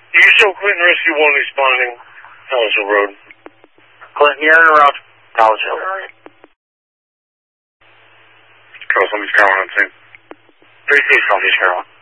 You show Clinton Rescue 1 responding College Hill Road. Clinton, you're in route College Hill. Carl, somebody's Carl on scene. 36, College Hill.